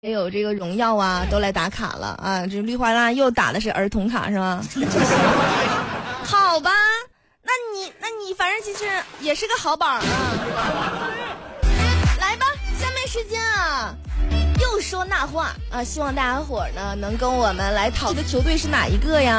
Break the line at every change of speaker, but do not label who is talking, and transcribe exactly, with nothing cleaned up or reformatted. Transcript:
也有这个荣耀啊，都来打卡了啊！这绿化拉又打的是儿童卡是吗？好吧，那你那你反正其实也是个好宝啊。来吧，下面时间啊，又说那话啊！希望大家伙呢能跟我们来讨论的球队是哪一个呀？